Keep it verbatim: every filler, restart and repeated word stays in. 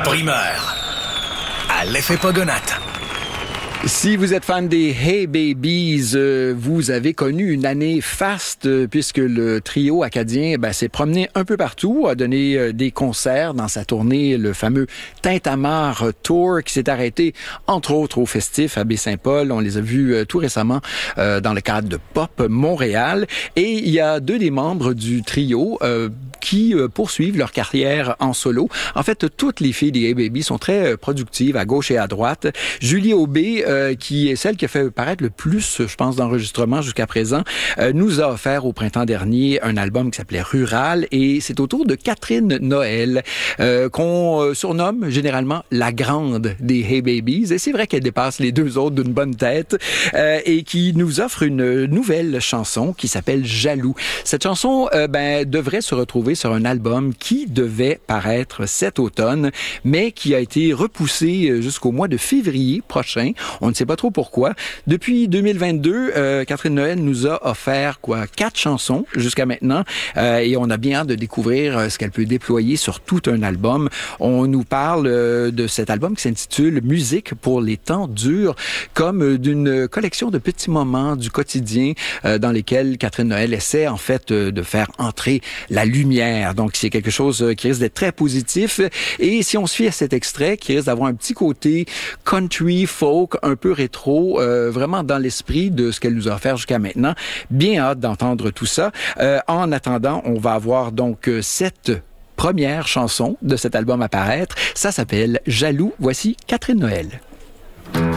primeur à l'effet Pogonate. Si vous êtes fan des Hey Babies, euh, vous avez connu une année faste euh, puisque le trio acadien ben, s'est promené un peu partout, a donné euh, des concerts dans sa tournée, le fameux Tintamarre Tour qui s'est arrêté entre autres au Festif à Baie-Saint-Paul. On les a vus euh, tout récemment euh, dans le cadre de Pop Montréal. Et il y a deux des membres du trio euh, qui euh, poursuivent leur carrière en solo. En fait, toutes les filles des Hey Babies sont très euh, productives à gauche et à droite. Julie Aubé, Euh, qui est celle qui a fait paraître le plus, je pense, d'enregistrements jusqu'à présent, euh, nous a offert au printemps dernier un album qui s'appelait Rural, et c'est au tour de Catherine Noël, euh, qu'on euh, surnomme généralement la grande des Hey Babies, et c'est vrai qu'elle dépasse les deux autres d'une bonne tête, euh, et qui nous offre une nouvelle chanson qui s'appelle Jaloux. Cette chanson euh, ben, devrait se retrouver sur un album qui devait paraître cet automne, mais qui a été repoussé jusqu'au mois de février prochain. On ne sait pas trop pourquoi. Depuis deux mille vingt-deux, euh, Catherine Noël nous a offert quoi quatre chansons jusqu'à maintenant, euh, et on a bien hâte de découvrir euh, ce qu'elle peut déployer sur tout un album. On nous parle euh, de cet album qui s'intitule Musique pour les temps durs, comme euh, d'une collection de petits moments du quotidien euh, dans lesquels Catherine Noël essaie en fait euh, de faire entrer la lumière. Donc c'est quelque chose euh, qui risque d'être très positif. Et si on se fie à cet extrait, qui risque d'avoir un petit côté country, folk, un peu rétro, euh, vraiment dans l'esprit de ce qu'elle nous a offert jusqu'à maintenant. Bien hâte d'entendre tout ça. Euh, en attendant, on va avoir donc euh, cette première chanson de cet album à paraître. Ça s'appelle Jaloux. Voici Catherine Noël.